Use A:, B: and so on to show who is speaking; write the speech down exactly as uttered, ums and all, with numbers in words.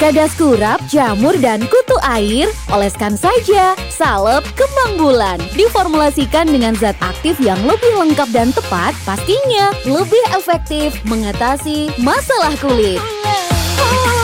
A: Kadas Kurap, jamur, dan kutu air, oleskan saja. Salep kembang bulan diformulasikan dengan zat aktif yang lebih lengkap dan tepat, pastinya lebih efektif mengatasi masalah kulit.